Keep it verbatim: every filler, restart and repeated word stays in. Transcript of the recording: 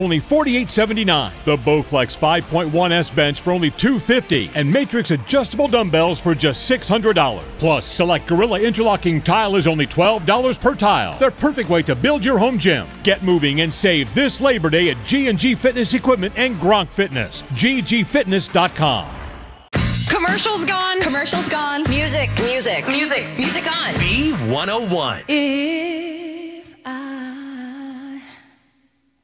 only forty-eight seventy-nine. The Bowflex five point one S bench for only two hundred fifty dollars. And Matrix adjustable dumbbells for just six hundred dollars. Plus, select Gorilla interlocking tile is only twelve dollars per tile. Their perfect way to build your home gym. Get moving and save this Labor Day at G and G Fitness Equipment and Gronk Fitness. G G fitness dot com. Commercials gone. Commercials gone. Music, music, music, music on. B one oh one. It